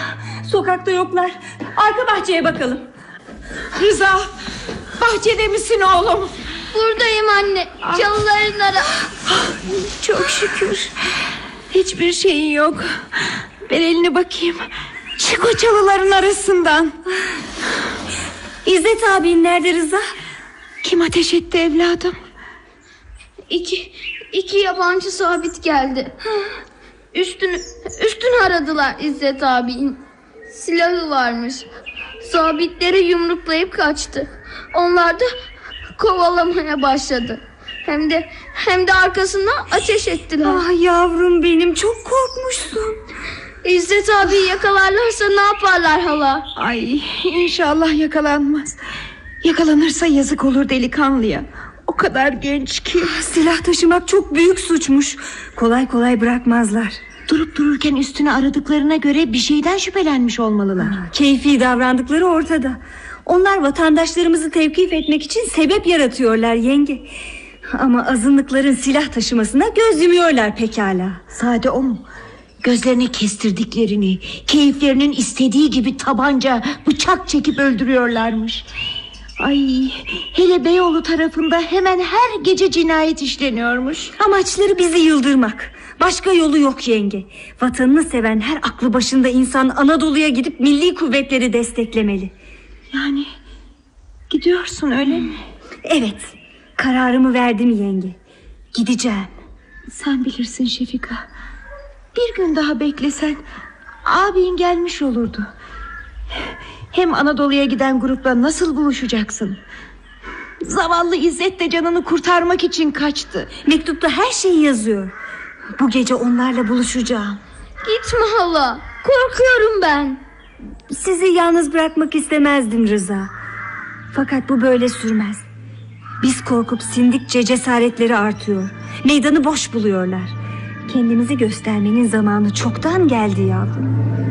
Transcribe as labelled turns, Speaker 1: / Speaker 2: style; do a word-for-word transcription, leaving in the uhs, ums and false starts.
Speaker 1: Sokakta yoklar. Arka bahçeye bakalım.
Speaker 2: Rıza, bahçede misin oğlum?
Speaker 3: Buradayım anne. Çalıların ara.
Speaker 2: Çok şükür. Hiçbir şeyin yok. Ver elini bakayım. Çık o çalıların arasından.
Speaker 1: İzzet abin nerede Rıza?
Speaker 2: Kim ateş etti evladım?
Speaker 3: İki, iki yabancı sabit geldi. Üstünü, üstünü aradılar İzzet abinin. Silahı varmış. Sabitleri yumruklayıp kaçtı. Onlar da kovalamaya başladı. Hem de hem de arkasından ateş ettiler.
Speaker 1: Ah yavrum benim, çok korkmuşsun.
Speaker 3: İzzet abi yakalarlarsa ne yaparlar hala?
Speaker 2: Ay, inşallah yakalanmaz. Yakalanırsa yazık olur delikanlıya. O kadar genç ki.
Speaker 1: Silah taşımak çok büyük suçmuş. Kolay kolay bırakmazlar.
Speaker 2: Durup dururken üstüne aradıklarına göre bir şeyden şüphelenmiş olmalılar.
Speaker 1: Keyfi davrandıkları ortada. Onlar vatandaşlarımızı tevkif etmek için sebep yaratıyorlar yenge. Ama azınlıkların silah taşımasına göz yumuyorlar pekala.
Speaker 2: Sade o mu? Gözlerine kestirdiklerini, keyiflerinin istediği gibi tabanca, bıçak çekip öldürüyorlarmış. Ay, hele Beyoğlu tarafında hemen her gece cinayet işleniyormuş.
Speaker 1: Amaçları bizi yıldırmak. Başka yolu yok yenge. Vatanını seven her aklı başında insan Anadolu'ya gidip milli kuvvetleri desteklemeli.
Speaker 2: Yani gidiyorsun öyle mi?
Speaker 1: Evet, kararımı verdim yenge. Gideceğim.
Speaker 2: Sen bilirsin Şefika. Bir gün daha beklesen abin gelmiş olurdu. Hem Anadolu'ya giden grupla nasıl buluşacaksın? Zavallı İzzet de canını kurtarmak için kaçtı.
Speaker 1: Mektupta her şeyi yazıyor. Bu gece onlarla buluşacağım.
Speaker 3: Gitme hala. Korkuyorum ben.
Speaker 1: Sizi yalnız bırakmak istemezdim Rıza. Fakat bu böyle sürmez. Biz korkup sindikçe cesaretleri artıyor. Meydanı boş buluyorlar. Kendimizi göstermenin zamanı çoktan geldi yavrum.